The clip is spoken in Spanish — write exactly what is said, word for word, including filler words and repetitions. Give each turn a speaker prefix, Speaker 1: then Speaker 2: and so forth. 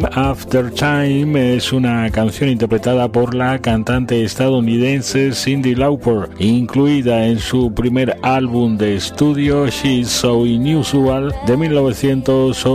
Speaker 1: After Time es una canción interpretada por la cantante estadounidense Cyndi Lauper, incluida en su primer álbum de estudio She's So Unusual de mil novecientos